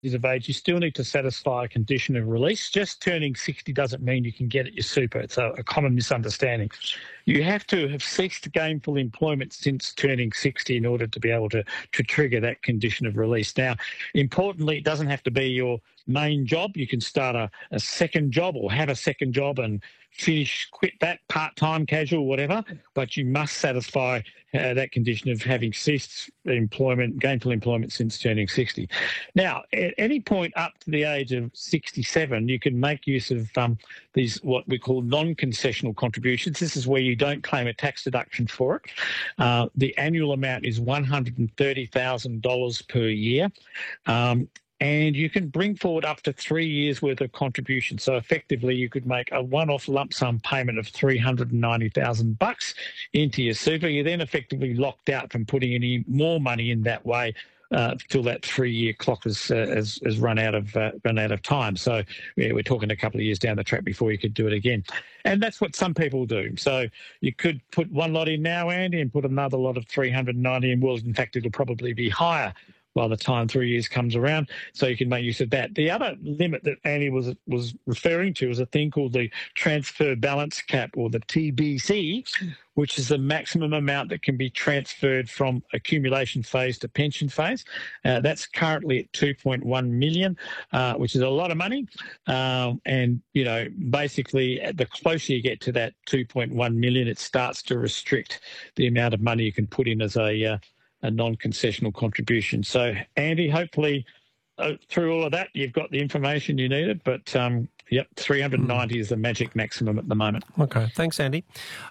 years of age, you still need to satisfy a condition of release. Just turning 60 doesn't mean you can get at your super. It's a common misunderstanding. You have to have ceased gainful employment since turning 60 in order to be able to trigger that condition of release. Now, importantly, it doesn't have to be your main job. You can start a second job or have a second job and quit that part-time, casual, whatever, but you must satisfy that condition of having ceased gainful employment since turning 60. Now, at any point up to the age of 67, you can make use of these what we call non-concessional contributions. This is where you don't claim a tax deduction for it. The annual amount is $130,000 per year. And you can bring forward up to 3 years' worth of contribution. So effectively, you could make a one-off lump sum payment of $390,000 into your super. You're then effectively locked out from putting any more money in that way till that 3-year clock has run out of time. So we're talking a couple of years down the track before you could do it again. And that's what some people do. So you could put one lot in now, Andy, and put another lot of 390 in. Well, in fact, it'll probably be higher by the time 3 years comes around, so you can make use of that. The other limit that Annie was referring to is a thing called the transfer balance cap, or the TBC, which is the maximum amount that can be transferred from accumulation phase to pension phase. That's currently at $2.1 million, which is a lot of money. And, you know, basically, the closer you get to that $2.1 million, it starts to restrict the amount of money you can put in as a non-concessional contribution. So, Andy, hopefully through all of that, you've got the information you needed. But, yep, 390 is the magic maximum at the moment. Okay, thanks, Andy.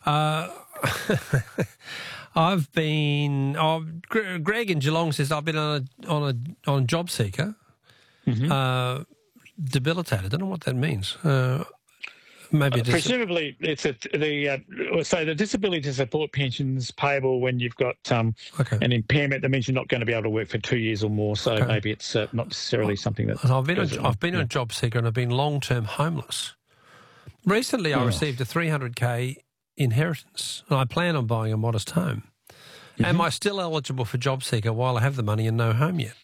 I've been. Greg in Geelong says I've been on a job seeker. Mm-hmm. Debilitated. I don't know what that means. Maybe presumably it's the disability support pensions payable when you've got an impairment that means you're not going to be able to work for 2 years or more. So maybe it's not necessarily something that. I've been a job seeker and I've been long-term homeless. Recently, I received a $300K inheritance, and I plan on buying a modest home. Mm-hmm. Am I still eligible for job seeker while I have the money and no home yet?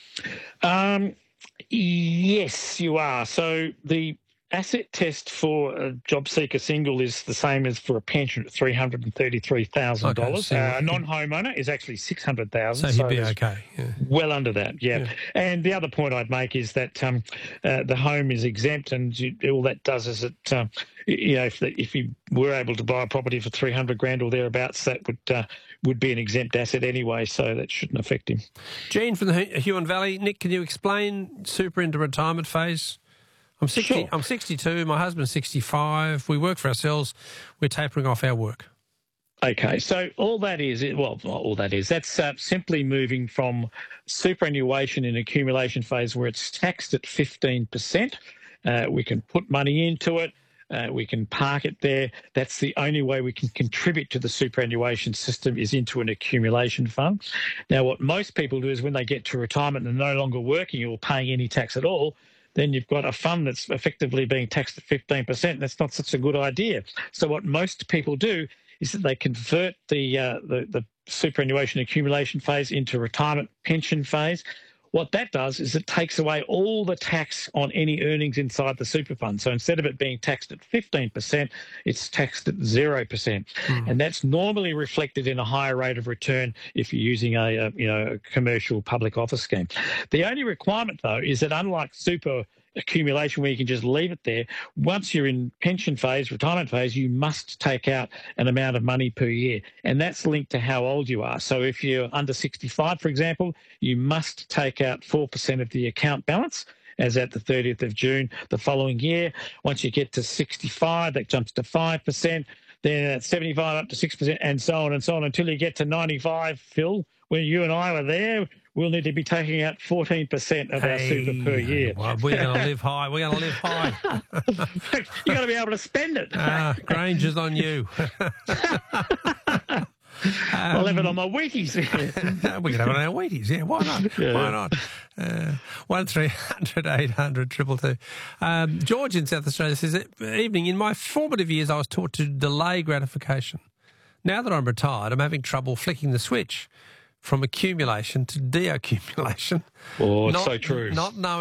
Yes, you are. So the asset test for a job seeker single is the same as for a pension at $333,000. Okay, a non-homeowner is actually $600,000. So he'd be okay. Yeah. Well under that, yeah. And the other point I'd make is that the home is exempt, and all that does is it, if you were able to buy a property for $300,000 or thereabouts, that would be an exempt asset anyway, so that shouldn't affect him. Gene from the Huon Valley. Nick, can you explain super into retirement phase? I'm 60. Sure. I'm 62. My husband's 65. We work for ourselves. We're tapering off our work. Okay, so that's simply moving from superannuation in accumulation phase where it's taxed at 15%. We can put money into it. We can park it there. That's the only way we can contribute to the superannuation system, is into an accumulation fund. Now, what most people do is when they get to retirement and they're no longer working or paying any tax at all, then you've got a fund that's effectively being taxed at 15%. That's not such a good idea. So what most people do is that they convert the superannuation accumulation phase into retirement pension phase. What that does is it takes away all the tax on any earnings inside the super fund. So instead of it being taxed at 15%, it's taxed at 0%. Mm. And that's normally reflected in a higher rate of return if you're using a commercial public office scheme. The only requirement, though, is that unlike super accumulation where you can just leave it there, once you're in pension phase, retirement phase, you must take out an amount of money per year. And that's linked to how old you are. So if you're under 65, for example, you must take out 4% of the account balance as at the 30th of June the following year. Once you get to 65, that jumps to 5%. Then at 75 up to 6%, and so on until you get to 95, Phil. When you and I were there, we'll need to be taking out 14% of our super per year. Well, we're going to live high. We're going to live high. You've got to be able to spend it. Granger's on you. I'll have it on my Wheaties. We can have it on our Wheaties, yeah. Why not? Yeah. Why not? 1300 800 222. George in South Australia says, evening, in my formative years I was taught to delay gratification. Now that I'm retired, I'm having trouble flicking the switch from accumulation to deaccumulation. Oh, it's so true. Not knowing